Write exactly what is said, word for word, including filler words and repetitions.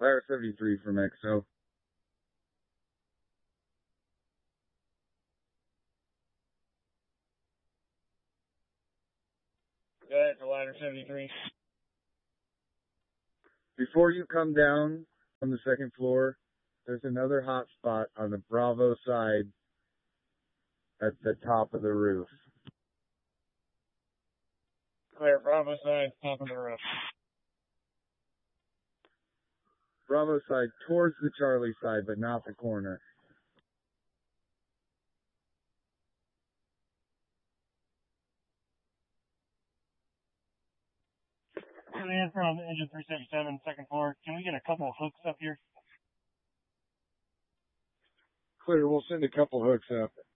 Ladder seventy-three from X O. Go ahead to ladder seventy-three. Before you come down from the second floor, there's another hot spot on the Bravo side at the top of the roof. Clear, Bravo side, top of the roof. Bravo side towards the Charlie side, but not the corner. Clear from engine three seventy-seven, second floor. Can we get a couple of hooks up here? Clear, we'll send a couple hooks up.